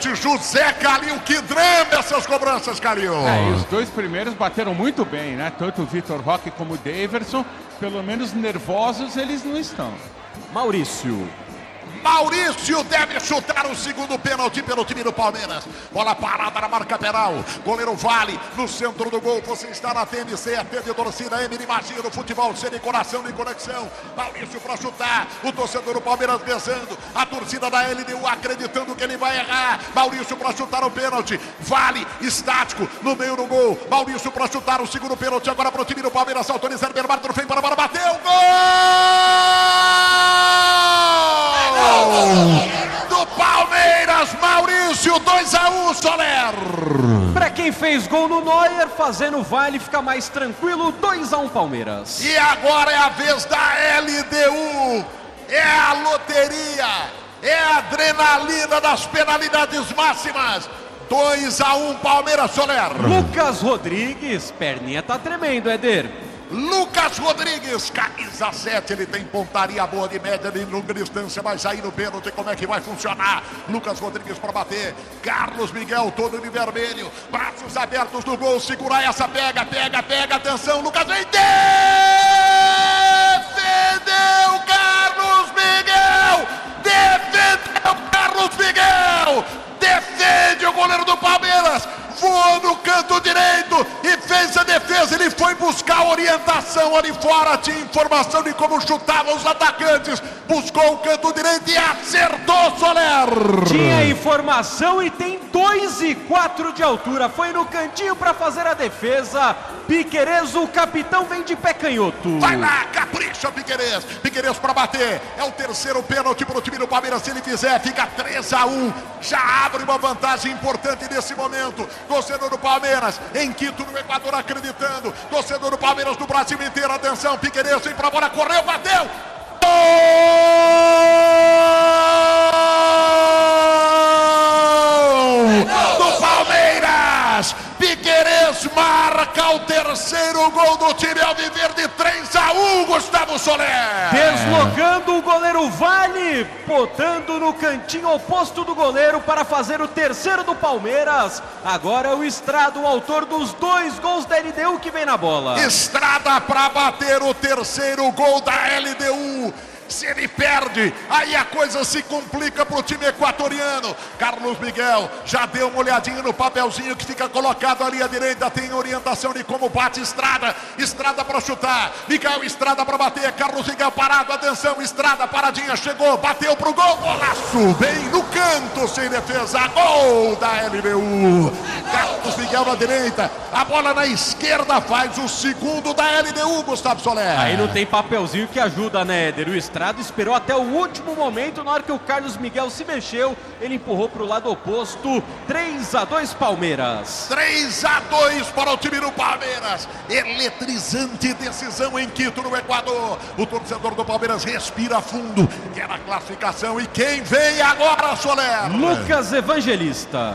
José Calil, que drama essas cobranças, Calil. E os dois primeiros bateram muito bem, né? Tanto o Vitor Roque como o Daverson. Pelo menos nervosos eles não estão. Maurício deve chutar o segundo pênalti pelo time do Palmeiras. Bola parada na marca penal. Goleiro Vale no centro do gol. Você está na TMC, a TV torcida Emily Magia no futebol, sem coração nem conexão. Maurício para chutar. O torcedor do Palmeiras rezando. A torcida da LDU acreditando que ele vai errar. Maurício para chutar o pênalti. Vale estático no meio do gol. Maurício para chutar o segundo pênalti. Agora para o time do Palmeiras. Autorizar Bernardo no fim para a bola. Bateu. Gol! Do Palmeiras, Maurício, 2-1, Soler. Pra quem fez gol no Neuer, fazendo Vale ficar mais tranquilo, 2-1 Palmeiras. E agora é a vez da LDU. É a loteria, é a adrenalina das penalidades máximas. 2-1 Palmeiras, Soler. Lucas Rodrigues, perninha tá tremendo, Éder. Lucas Rodrigues, camisa 7, ele tem pontaria boa de média de longa distância, mas aí no pênalti como é que vai funcionar? Lucas Rodrigues para bater, Carlos Miguel todo de vermelho, braços abertos no gol, segura essa, pega, atenção, Lucas vem, defendeu Carlos Miguel, defende o goleiro do Palmeiras, voou no canto direito e fez a defesa. Ele foi buscar orientação ali fora, tinha informação de como chutavam os atacantes, buscou o canto direito e acertou, Soler. Tinha informação e tem 2,4 de altura, foi no cantinho para fazer a defesa. Piquerez, o capitão, vem de pé canhoto. Vai lá, capricha Piquerez para bater, é o terceiro pênalti para o time do Palmeiras. Se ele fizer, fica 3-1, já abre uma vantagem importante nesse momento. Torcedor do Palmeiras, em Quito, no Equador, acreditando. Torcedor do Palmeiras do Brasil inteiro, atenção, Piquerez vem pra bola, correu, bateu. Gol do Palmeiras! Piquerez marca o terceiro gol do time alviverde, 3-1, Gustavo Soler. Deslocando o goleiro Vale, botando no cantinho oposto do goleiro para fazer o terceiro do Palmeiras. Agora é o Estrada, o autor dos 2 gols da LDU, que vem na bola. Estrada para bater o terceiro gol da LDU. Se ele perde, aí a coisa se complica para o time equatoriano. Carlos Miguel já deu uma olhadinha no papelzinho que fica colocado ali à direita. Tem orientação de como bate Estrada. Estrada para chutar. Miguel Estrada para bater. Carlos Miguel parado. Atenção, Estrada paradinha. Chegou, bateu pro gol. Golaço. Bem no canto, sem defesa. Gol da LDU. Carlos Miguel na direita. A bola na esquerda faz o segundo da LDU, Gustavo Soler. Aí não tem papelzinho que ajuda, né, Éder? O Estrada esperou até o último momento, na hora que o Carlos Miguel se mexeu, ele empurrou para o lado oposto. 3-2 Palmeiras. 3-2 para o time do Palmeiras. Eletrizante decisão em Quito, no Equador. O torcedor do Palmeiras respira fundo, quer a classificação. E quem vem agora, Soler? Lucas Evangelista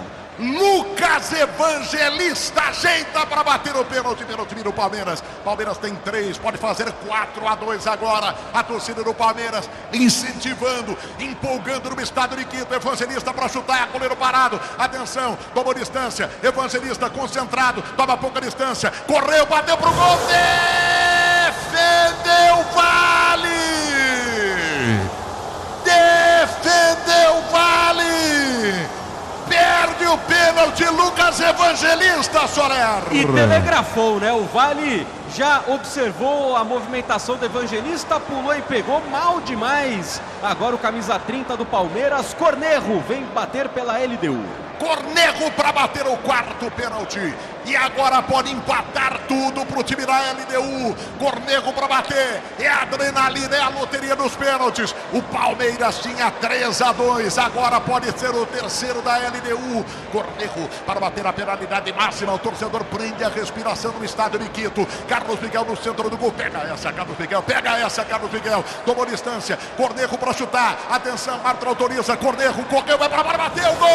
ajeita para bater o pênalti pelo time do Palmeiras. Palmeiras tem 3, pode fazer 4-2 agora. A torcida do Palmeiras incentivando, empolgando no estádio de Quito. Evangelista para chutar, goleiro parado. Atenção, tomou distância. Evangelista concentrado, toma pouca distância. Correu, bateu pro gol. Defendeu Vale! Perde o pênalti, Lucas Evangelista, Soler. E telegrafou, né? O Vale já observou a movimentação do Evangelista, pulou e pegou mal demais. Agora o camisa 30 do Palmeiras, Cornejo, vem bater pela LDU. Cornejo para bater o quarto pênalti. E agora pode empatar tudo pro time da LDU. Cornejo para bater. É a adrenalina, é a loteria dos pênaltis. O Palmeiras tinha 3-2. Agora pode ser o terceiro da LDU. Cornejo para bater a penalidade máxima. O torcedor prende a respiração no estádio de Quito. Carlos Miguel no centro do gol. Pega essa, Carlos Miguel. Pega essa, Carlos Miguel. Tomou distância. Cornejo para chutar. Atenção, árbitro autoriza. Cornejo correu, vai para a bola, bateu. Gol!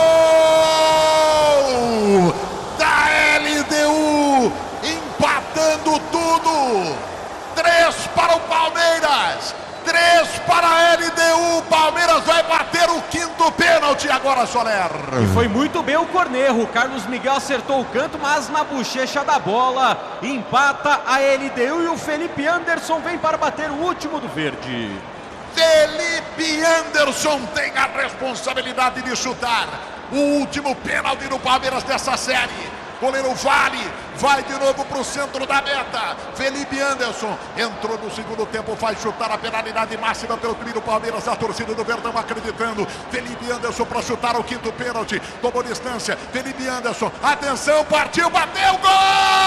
Da LDU, empatando tudo. 3 para o Palmeiras, 3 para a LDU. Palmeiras vai bater o quinto pênalti. pênalti agora, Soler. E foi muito bem o Cornejo. O Carlos Miguel acertou o canto, mas na bochecha da bola. Empata a LDU e o Felipe Anderson vem para bater o último do verde. Felipe Anderson tem a responsabilidade de chutar o último pênalti do Palmeiras dessa série. Goleiro Vale vai de novo para o centro da meta. Felipe Anderson entrou no segundo tempo, vai chutar a penalidade máxima pelo time do Palmeiras. A torcida do Verdão acreditando. Felipe Anderson para chutar o quinto pênalti. Tomou distância. Felipe Anderson, atenção, partiu, bateu, gol!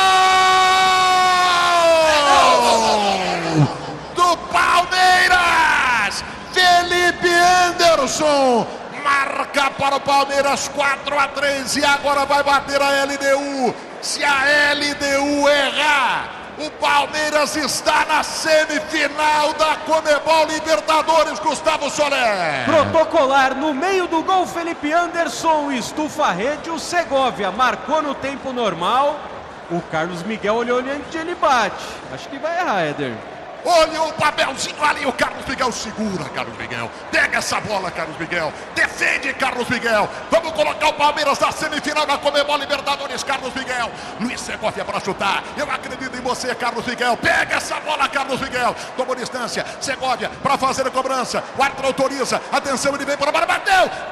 Do Palmeiras! Felipe Anderson marca para o Palmeiras 4-3 e agora vai bater a LDU. Se a LDU errar, o Palmeiras está na semifinal da Conmebol Libertadores, Gustavo Soler. Protocolar no meio do gol, Felipe Anderson estufa a rede, o Segovia marcou no tempo normal. O Carlos Miguel olhou onde ele bate. Acho que vai errar, Éder. Olha o papelzinho ali, o Carlos Miguel segura, Carlos Miguel. Pega essa bola, Carlos Miguel. Defende, Carlos Miguel. Vamos colocar o Palmeiras na semifinal da Conmebol Libertadores, Carlos Miguel. Luiz Segovia para chutar. Eu acredito em você, Carlos Miguel. Pega essa bola, Carlos Miguel. Tomou distância. Segovia para fazer a cobrança. O árbitro autoriza. Atenção, ele vem para a bola, bateu.